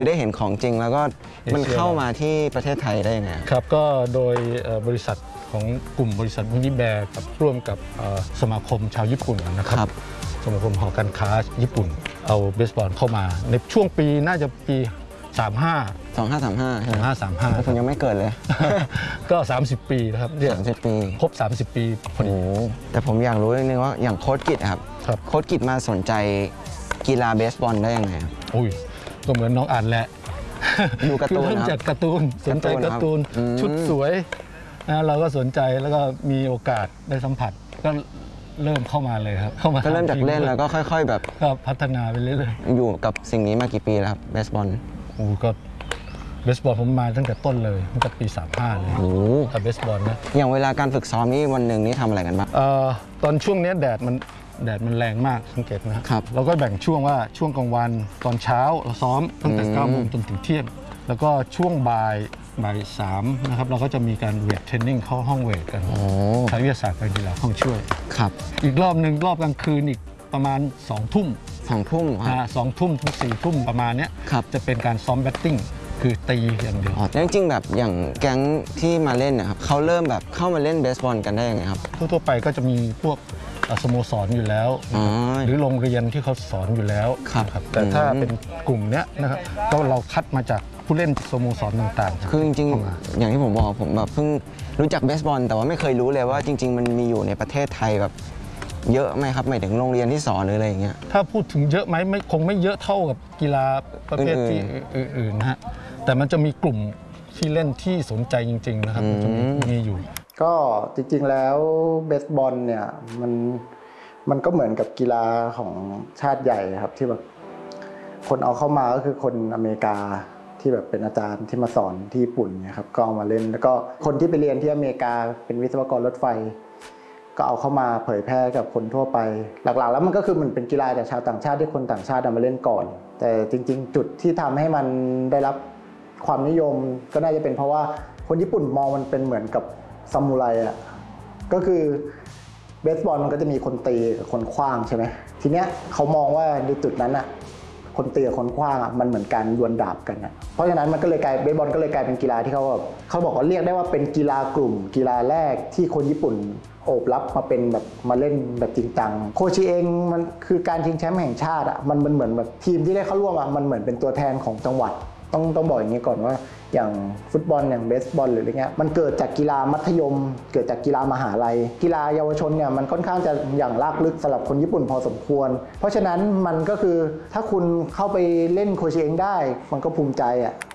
ได้เห็นของจริงแล้วก็มันเข้ามาที่ประเทศไทยได้ยังไงครับก็โดยบริษัทของกลุ่มบริษัทมินิแบร์กับร่วมกับสมาคมชาวญี่ปุ่นนะครับสมาคมหอการค้าญี่ปุ่นเอาเบสบอลเข้ามาในช่วงปีน่าจะปี2535 ผมยังไม่เกิดเลยก็30 ปีนะครับ 30 ปีครบ30 ปีพอดีแต่ผมอยากรู้นิดนึงว่าอย่างโค้ชกิจครับโค้ชกิจมาสนใจกีฬาเบสบอลได้ยังไงครับอุ้ยก็เหมือนน้องอ่านแหละดูการ์ตูนเริ่มจากการ์ตูนสนใจการ์ตูนชุดสวยนะเราก็สนใจแล้วก็มีโอกาสได้สัมผัสก็เริ่มเข้ามาเลยครับก็เริ่มจากเล่นแล้วก็ค่อยๆแบบก็พัฒนาไปเรื่อยๆอยู่กับสิ่งนี้มากี่ปีแล้วครับเบสบอลก็เบสบอลผมมาตั้งแต่ต้นเลยตั้งแต่ปี35เลยกับเบสบอลนะอย่างเวลาการฝึกซ้อมนี่วันหนึ่งนี่ทำอะไรกันบ้างตอนช่วงนี้แดดมันแรงมากสังเกตนะครับเราก็แบ่งช่วงว่าช่วงกลางวันตอนเช้าเราซ้อมตั้งแต่9 โมงจนถึงเที่ยงแล้วก็ช่วงบ่าย3นะครับเราก็จะมีการเวทเทรนนิ่งเข้าห้องเวทกันใช้วิทยาศาสตร์การกีฬาเข้าช่วยครับอีกรอบหนึ่งรอบกลางคืนอีกประมาณ2 ทุ่ม 2 ทุ่ม 2 ทุ่มถึง4 ทุ่มประมาณนี้จะเป็นการซ้อมแบตติ้งคือตีอย่างเดียวจริงๆแบบอย่างแก๊งที่มาเล่นนะครับเขาเริ่มแบบเข้ามาเล่นเบสบอลกันได้ยังไงครับทั่วไปก็จะมีพวกสโมสรอยู่แล้วหรือโรงเรียนที่เขาสอนอยู่แล้วครับแต่ถ้าเป็นกลุ่มเนี้ยนะครับก็เราคัดมาจากผู้เล่นสโมสรต่างๆคือจริงๆอย่างที่ผมบอกผมแบบเพิ่งรู้จักเบสบอลแต่ว่าไม่เคยรู้เลยว่าจริงๆมันมีอยู่ในประเทศไทยแบบเยอะไหมครับหมายถึงโรงเรียนที่สอนหรืออะไรอย่างเงี้ยถ้าพูดถึงเยอะไหมคงไม่เยอะเท่ากับกีฬาประเภทที่อื่นๆนะฮะแต่มันจะมีกลุ่มที่เล่นที่สนใจจริงๆนะครับจะมีอยู่ก็จริงๆแล้วเบสบอลเนี่ยมันก็เหมือนกับกีฬาของชาติใหญ่ครับที่แบบคนเอาเข้ามาก็คือคนอเมริกาที่แบบเป็นอาจารย์ที่มาสอนที่ญี่ปุ่นเนี่ยครับก็เอามาเล่นแล้วก็คนที่ไปเรียนที่อเมริกาเป็นวิศวกรรถไฟก็เอาเข้ามาเผยแพร่กับคนทั่วไปหลักๆแล้วมันก็คือมันเป็นกีฬาจากชาวต่างชาติที่คนต่างชาติเอามาเล่นก่อนแต่จริงๆจุดที่ทำให้มันได้รับความนิยมก็น่าจะเป็นเพราะว่าคนญี่ปุ่นมองมันเป็นเหมือนกับซามูไรอ่ะก็คือเบสบอลมันก็จะมีคนตีกับคนขว้างใช่ไหมทีเนี้ยเขามองว่าในจุดนั้นอ่ะคนตีกับคนขว้างอ่ะมันเหมือนการดวลดาบกันอ่ะเพราะฉะนั้นมันก็เลยกลายเบสบอลก็เลยกลายเป็นกีฬาที่เขาบอกว่าเรียกได้ว่าเป็นกีฬากลุ่มกีฬาแรกที่คนญี่ปุ่นโอบรับมาเป็นแบบมาเล่นแบบจริงจังโคชิเองมันคือการชิงแชมป์แห่งชาติอ่ะมันเหมือนแบบทีมที่ได้เข้าร่วมอ่ะมันเหมือนเป็นตัวแทนของจังหวัดต้องบอกอย่างนี้ก่อนว่าอย่างฟุตบอลอย่างเบสบอลหรืออะไรเงี้ยมันเกิดจากกีฬามัธยมเกิดจากกีฬามหาลัยกีฬาเยาวชนเนี่ยมันค่อนข้างจะอย่างลากลึกสำหรับคนญี่ปุ่นพอสมควรเพราะฉะนั้นมันก็คือถ้าคุณเข้าไปเล่นโคชิเองได้มันก็ภูมิใจอ่ะ